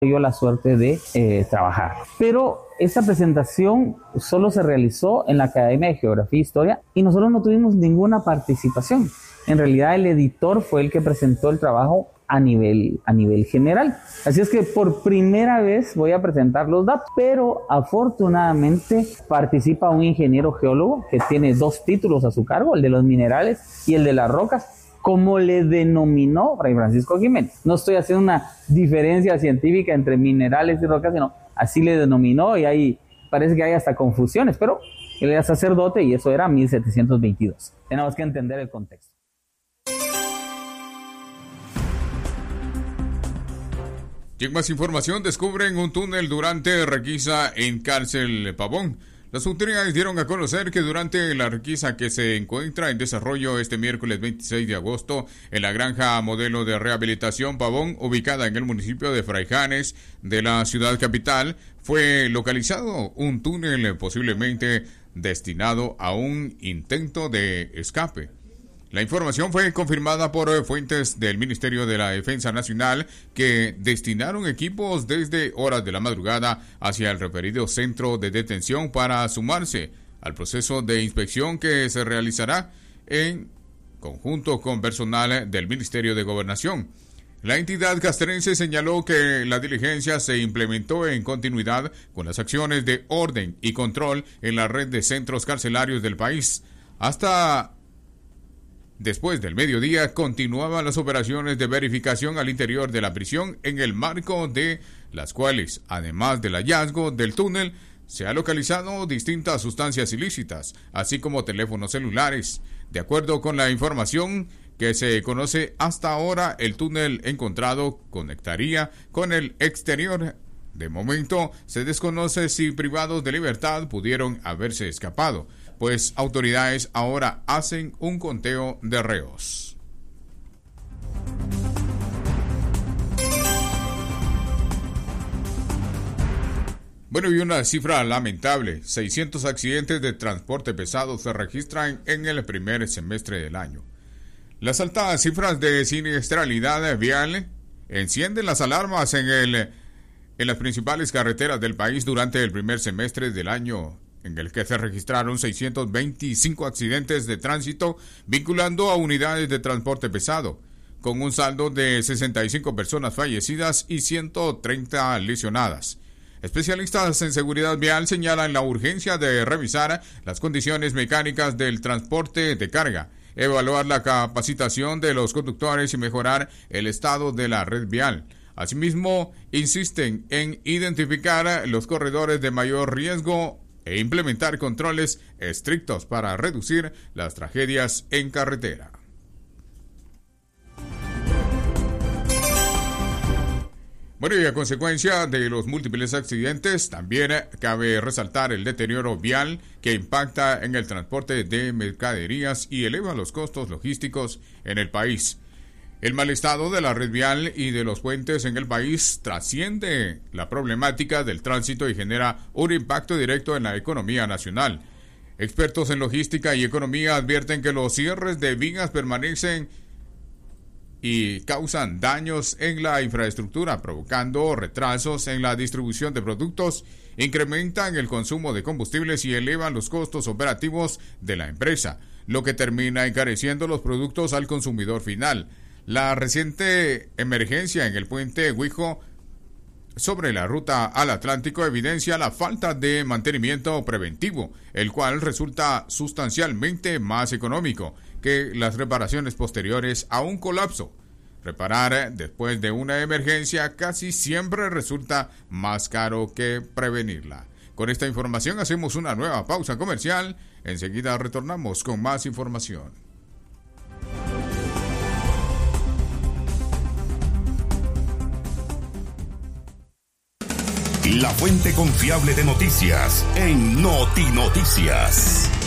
yo la suerte de trabajar. Pero esta presentación solo se realizó en la Academia de Geografía e Historia y nosotros no tuvimos ninguna participación. En realidad el editor fue el que presentó el trabajo a nivel general. Así es que por primera vez voy a presentar los datos, pero afortunadamente participa un ingeniero geólogo que tiene 2 títulos a su cargo, el de los minerales y el de las rocas, como le denominó Fray Francisco Jiménez. No estoy haciendo una diferencia científica entre minerales y rocas, sino así le denominó, y ahí parece que hay hasta confusiones, pero él era sacerdote y eso era 1722. Tenemos que entender el contexto. Y en más información, descubren un túnel durante requisa en Cárcel Pavón. Las autoridades dieron a conocer que durante la requisa que se encuentra en desarrollo este miércoles 26 de agosto en la granja modelo de rehabilitación Pavón, ubicada en el municipio de Fraijanes de la ciudad capital, fue localizado un túnel posiblemente destinado a un intento de escape. La información fue confirmada por fuentes del Ministerio de la Defensa Nacional que destinaron equipos desde horas de la madrugada hacia el referido centro de detención para sumarse al proceso de inspección que se realizará en conjunto con personal del Ministerio de Gobernación. La entidad castrense señaló que la diligencia se implementó en continuidad con las acciones de orden y control en la red de centros carcelarios del país. Hasta después del mediodía continuaban las operaciones de verificación al interior de la prisión, en el marco de las cuales, además del hallazgo del túnel, se ha localizado distintas sustancias ilícitas, así como teléfonos celulares. De acuerdo con la información que se conoce hasta ahora, el túnel encontrado conectaría con el exterior. De momento, se desconoce si privados de libertad pudieron haberse escapado, pues autoridades ahora hacen un conteo de reos. Bueno, y una cifra lamentable: 600 accidentes de transporte pesado se registran en el primer semestre del año. Las altas cifras de siniestralidad vial encienden las alarmas en las principales carreteras del país durante el primer semestre del año, en el que se registraron 625 accidentes de tránsito vinculando a unidades de transporte pesado, con un saldo de 65 personas fallecidas y 130 lesionadas. Especialistas en seguridad vial señalan la urgencia de revisar las condiciones mecánicas del transporte de carga, evaluar la capacitación de los conductores y mejorar el estado de la red vial. Asimismo, insisten en identificar los corredores de mayor riesgo e implementar controles estrictos para reducir las tragedias en carretera. Bueno, y a consecuencia de los múltiples accidentes, también cabe resaltar el deterioro vial que impacta en el transporte de mercaderías y eleva los costos logísticos en el país. El mal estado de la red vial y de los puentes en el país trasciende la problemática del tránsito y genera un impacto directo en la economía nacional. Expertos en logística y economía advierten que los cierres de vías permanecen y causan daños en la infraestructura, provocando retrasos en la distribución de productos, incrementan el consumo de combustibles y elevan los costos operativos de la empresa, lo que termina encareciendo los productos al consumidor final. La reciente emergencia en el puente Huijo sobre la ruta al Atlántico evidencia la falta de mantenimiento preventivo, el cual resulta sustancialmente más económico que las reparaciones posteriores a un colapso. Reparar después de una emergencia casi siempre resulta más caro que prevenirla. Con esta información hacemos una nueva pausa comercial. Enseguida retornamos con más información. La fuente confiable de noticias en Noti Noticias.